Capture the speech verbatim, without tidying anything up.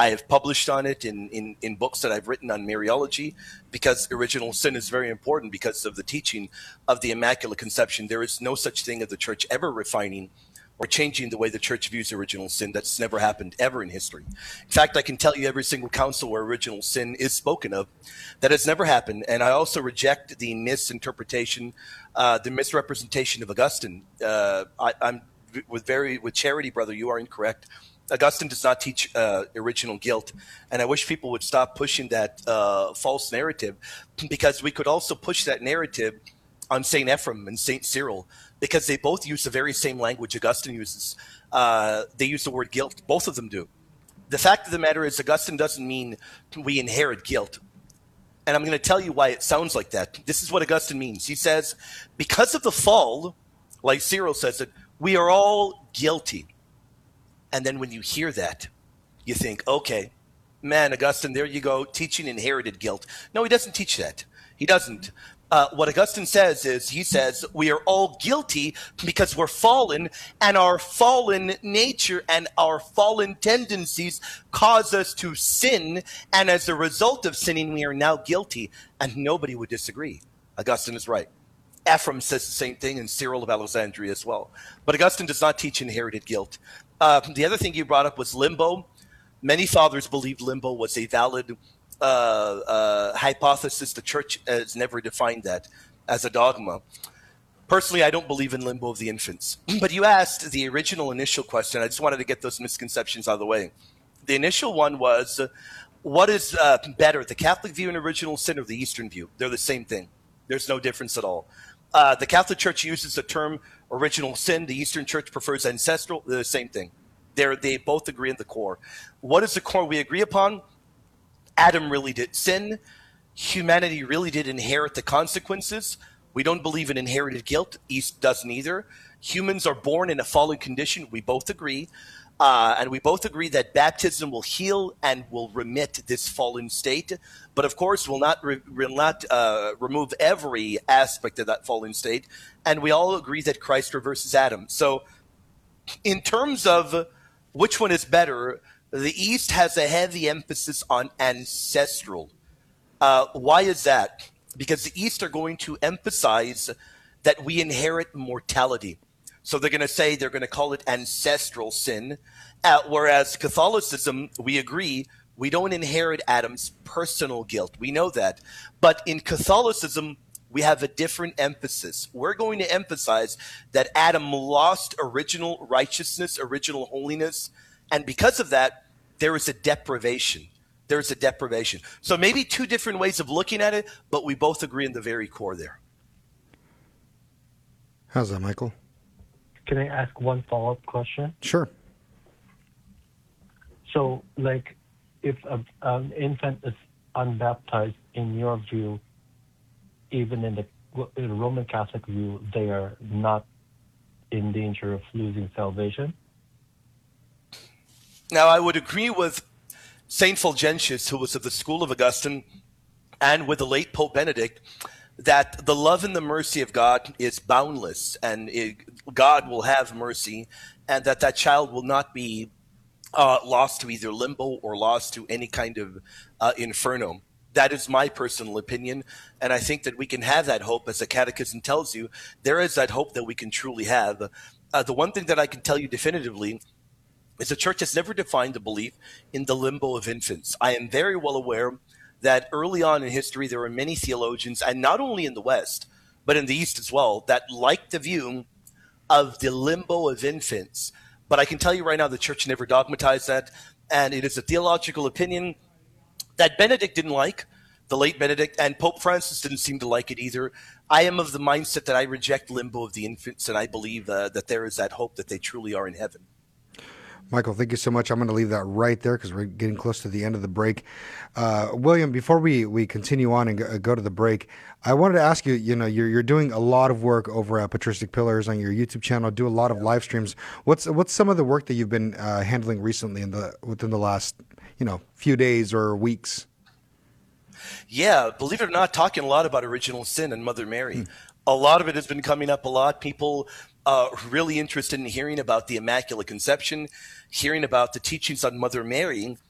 I have published on it in, in, in books that I've written on Mariology, because original sin is very important because of the teaching of the Immaculate Conception. There is no such thing as the church ever refining or changing the way the church views original sin. That's never happened ever in history. In fact, I can tell you every single council where original sin is spoken of, that has never happened. And I also reject the misinterpretation, uh, the misrepresentation of Augustine. Uh, I, I'm with very with charity, brother. You are incorrect. Augustine does not teach uh, original guilt, and I wish people would stop pushing that uh, false narrative, because we could also push that narrative on Saint Ephrem and Saint Cyril, because they both use the very same language Augustine uses. Uh, they use the word guilt. Both of them do. The fact of the matter is, Augustine doesn't mean we inherit guilt. And I'm going to tell you why it sounds like that. This is what Augustine means. He says, because of the fall, like Cyril says it, we are all guilty. And then when you hear that, you think, okay, man, Augustine, there you go, teaching inherited guilt. No, he doesn't teach that. He doesn't. Uh, what Augustine says is, he says, we are all guilty because we're fallen, and our fallen nature and our fallen tendencies cause us to sin, and as a result of sinning, we are now guilty, and nobody would disagree. Augustine is right. Ephrem says the same thing, and Cyril of Alexandria as well. But Augustine does not teach inherited guilt. Uh, the other thing you brought up was limbo. Many fathers believed limbo was a valid uh, uh, hypothesis. The church has never defined that as a dogma. Personally, I don't believe in limbo of the infants. But you asked the original initial question. I just wanted to get those misconceptions out of the way. The initial one was, uh, what is uh, better, the Catholic view and original sin, or the Eastern view? They're the same thing. There's no difference at all. Uh, the Catholic Church uses the term original sin. The Eastern Church prefers ancestral. They're the same thing. They're, they both agree in the core. What is the core we agree upon? Adam really did sin. Humanity really did inherit the consequences. We don't believe in inherited guilt. East doesn't either. Humans are born in a fallen condition. We both agree. Uh, and we both agree that baptism will heal and will remit this fallen state. But of course, will not, re- will not uh, remove every aspect of that fallen state. And we all agree that Christ reverses Adam. So in terms of which one is better, the East has a heavy emphasis on ancestral. Uh, why is that? Because the East are going to emphasize that we inherit mortality. So they're going to say, they're going to call it ancestral sin. Uh, whereas Catholicism, we agree, we don't inherit Adam's personal guilt. We know that. But in Catholicism, we have a different emphasis. We're going to emphasize that Adam lost original righteousness, original holiness. And because of that, there is a deprivation. There is a deprivation. So maybe two different ways of looking at it, but we both agree in the very core there. How's that, Michael? Can I ask one follow-up question? Sure. So, like, if a, an infant is unbaptized, in your view, even in the, in the Roman Catholic view, they are not in danger of losing salvation? Now, I would agree with Saint Fulgentius, who was of the school of Augustine, and with the late Pope Benedict, that the love and the mercy of God is boundless, and it, God will have mercy, and that that child will not be uh, lost to either limbo or lost to any kind of uh, inferno. That is my personal opinion, and I think that we can have that hope, as the Catechism tells you. There is that hope that we can truly have. Uh, the one thing that I can tell you definitively is the Church has never defined the belief in the limbo of infants. I am very well aware that early on in history, there were many theologians, and not only in the West, but in the East as well, that liked the view of the limbo of infants. But I can tell you right now, the Church never dogmatized that, and it is a theological opinion that Benedict didn't like, the late Benedict, and Pope Francis didn't seem to like it either. I am of the mindset that I reject limbo of the infants, and I believe uh, that there is that hope that they truly are in heaven. Michael, thank you so much. I'm going to leave that right there because we're getting close to the end of the break. Uh, William, before we, we continue on and go, go to the break, I wanted to ask you, you know, you're, you're doing a lot of work over at Patristic Pillars on your YouTube channel, do a lot of live streams. What's what's some of the work that you've been uh, handling recently in the within the last, you know, few days or weeks? Yeah, believe it or not, talking a lot about original sin and Mother Mary. Hmm. A lot of it has been coming up a lot. People uh, really interested in hearing about the Immaculate Conception, hearing about the teachings on Mother Mary,